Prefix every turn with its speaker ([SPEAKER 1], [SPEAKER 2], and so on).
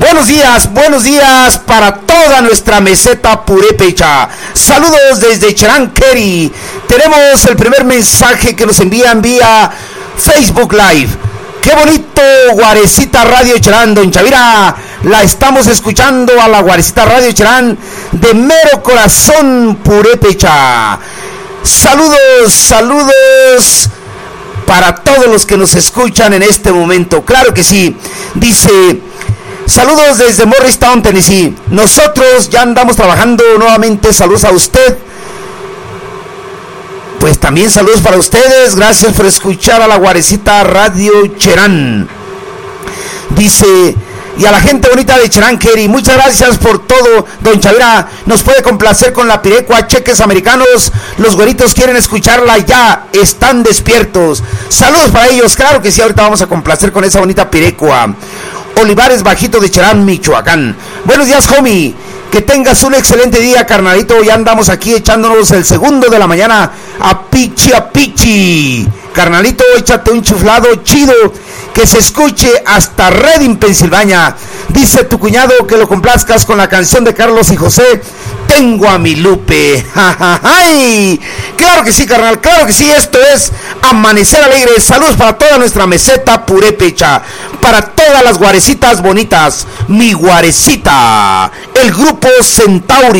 [SPEAKER 1] Buenos días para toda nuestra meseta purépecha. Saludos desde Cherankeri. Tenemos el primer mensaje que nos envían vía Facebook Live. Qué bonito, Guarecita Radio Cherán, don Chavira. La estamos escuchando a la Guarecita Radio Cherán de mero corazón purépecha. Saludos para todos los que nos escuchan en este momento. Claro que sí. Dice: saludos desde Morristown, Tennessee. Nosotros ya andamos trabajando nuevamente. Saludos a usted. Pues también saludos para ustedes. Gracias por escuchar a la Guarecita Radio Cherán. Dice: y a la gente bonita de Cherankeri, muchas gracias por todo, don Chavira. Nos puede complacer con la pirecua, cheques americanos. Los güeritos quieren escucharla ya, están despiertos. Saludos para ellos, claro que sí, ahorita vamos a complacer con esa bonita pirecua. Olivares Bajito de Cherán, Michoacán. Buenos días, homie. Que tengas un excelente día, carnalito. Ya andamos aquí echándonos el segundo de la mañana a pichi. Carnalito, échate un chuflado chido que se escuche hasta Reading, Pensilvania. Dice tu cuñado que lo complazcas con la canción de Carlos y José, Tengo a mi Lupe. ¡Ay! Claro que sí, carnal, claro que sí. Esto es Amanecer Alegre. Saludos para toda nuestra meseta purépecha, para todas las guarecitas bonitas. Mi Guarecita, el grupo Centauri.